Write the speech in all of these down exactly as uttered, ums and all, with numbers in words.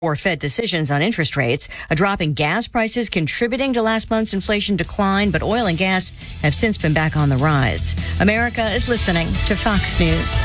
or Fed decisions on interest rates. A drop in gas prices contributing to last month's inflation decline, but oil and gas have since been back on the rise. America is listening to Fox News.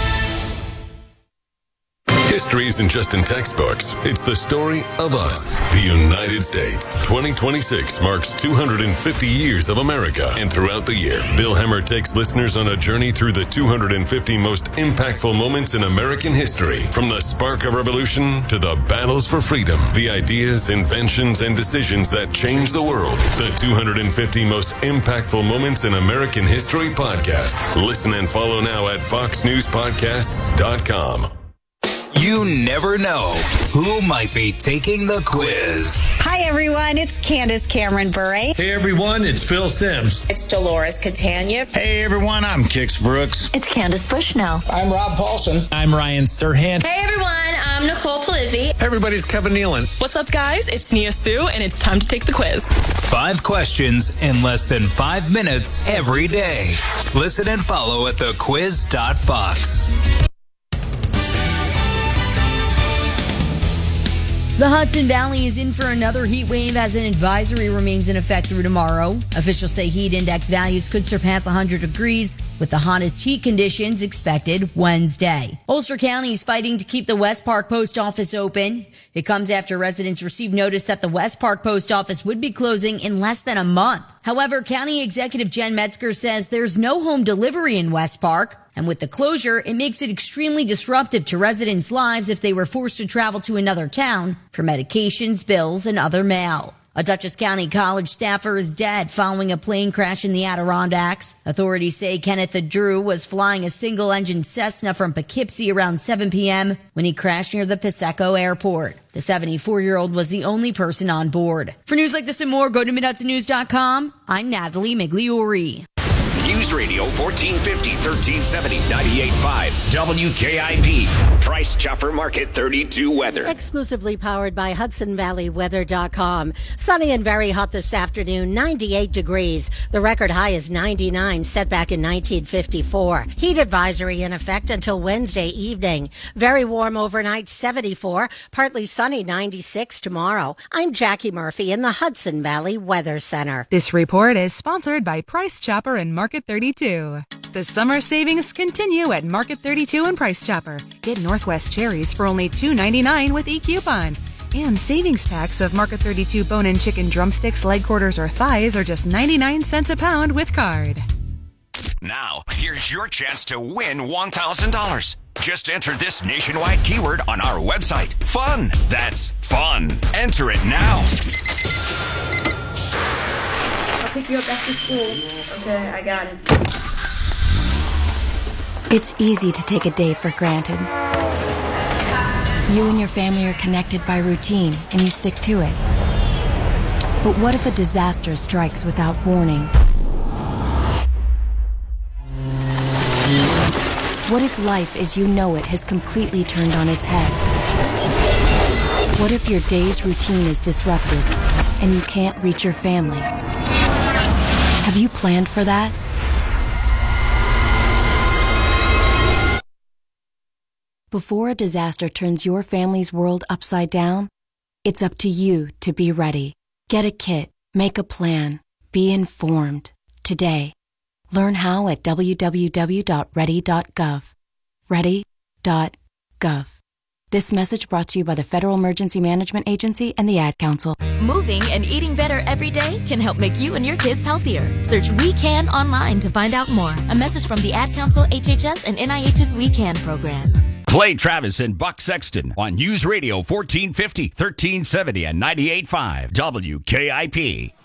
History isn't just in textbooks. It's the story of us, the United States. twenty twenty-six marks two hundred fifty years of America. And throughout the year, Bill Hemmer takes listeners on a journey through the two hundred fifty most impactful moments in American history. From the spark of revolution to the battles for freedom, the ideas, inventions, and decisions that changed the world. The two hundred fifty most impactful moments in American history podcast. Listen and follow now at fox news podcasts dot com. You never know who might be taking the quiz. Hi, everyone. It's Candace Cameron Bure. Hey, everyone. It's Phil Sims. It's Dolores Catania. Hey, everyone. I'm Kix Brooks. It's Candace Bushnell. I'm Rob Paulson. I'm Ryan Serhant. Hey, everyone. I'm Nicole Polizzi. Hey, everybody. It's Kevin Nealon. What's up, guys? It's Nia Sue, and it's time to take the quiz. Five questions in less than five minutes every day. Listen and follow at the quiz dot fox. The Hudson Valley is in for another heat wave as an advisory remains in effect through tomorrow. Officials say heat index values could surpass one hundred degrees, with the hottest heat conditions expected Wednesday. Ulster County is fighting to keep the West Park Post Office open. It comes after residents received notice that the West Park Post Office would be closing in less than a month. However, County Executive Jen Metzger says there's no home delivery in West Park. And with the closure, it makes it extremely disruptive to residents' lives if they were forced to travel to another town for medications, bills, and other mail. A Dutchess County College staffer is dead following a plane crash in the Adirondacks. Authorities say Kenneth Drew was flying a single-engine Cessna from Poughkeepsie around seven p.m. when he crashed near the Paseko Airport. The seventy-four-year-old was the only person on board. For news like this and more, go to mid hudson news dot com. I'm Natalie Migliori. News Radio fourteen fifty, thirteen seventy, ninety-eight point five W K I P. Price Chopper Market thirty-two weather. Exclusively powered by Hudson Valley Weather dot com. Sunny and very hot this afternoon, ninety-eight degrees. The record high is ninety-nine, set back in nineteen fifty-four. Heat advisory in effect until Wednesday evening. Very warm overnight, seventy-four. Partly sunny, ninety-six tomorrow. I'm Jackie Murphy in the Hudson Valley Weather Center. This report is sponsored by Price Chopper and Market thirty-two. The summer savings continue at Market thirty-two and Price Chopper. Get Northwest cherries for only two ninety-nine with e-coupon. And savings packs of Market thirty-two bone-in chicken drumsticks, leg quarters, or thighs are just ninety-nine cents a pound with card. Now, here's your chance to win one thousand dollars. Just enter this nationwide keyword on our website. Fun. That's fun. Enter it now. I'll pick you up after school. Okay, I got it. It's easy to take a day for granted. You and your family are connected by routine, and you stick to it. But what if a disaster strikes without warning? What if life as you know it has completely turned on its head? What if your day's routine is disrupted and you can't reach your family? Have you planned for that? Before a disaster turns your family's world upside down, it's up to you to be ready. Get a kit, make a plan, be informed today. Learn how at w w w dot ready dot gov. ready dot gov. This message brought to you by the Federal Emergency Management Agency and the Ad Council. Moving and eating better every day can help make you and your kids healthier. Search We Can online to find out more. A message from the Ad Council, H H S, and N I H's We Can program. Play Travis and Buck Sexton on News Radio fourteen fifty, thirteen seventy, and ninety-eight point five W K I P.